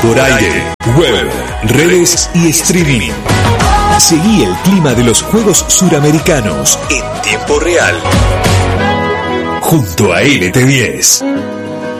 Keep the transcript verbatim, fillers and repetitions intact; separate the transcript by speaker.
Speaker 1: por aire, web, redes y streaming. Seguí el clima de los Juegos Suramericanos en tiempo real junto a L T diez.